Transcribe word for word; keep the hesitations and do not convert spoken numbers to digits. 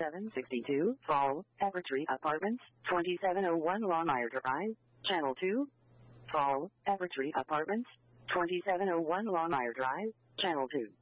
seven sixty-two, Fall, Evertree Apartments, twenty-seven oh one Longmire Drive, Channel two. Fall, Evertree Apartments, twenty-seven oh one Longmire Drive, Channel two.